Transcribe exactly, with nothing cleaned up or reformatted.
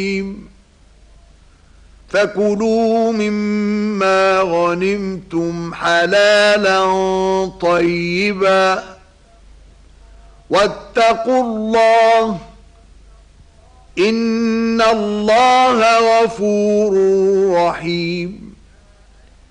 فكلوا مما غنمتم حلالا طيبا واتقوا الله إن الله غفور رحيم.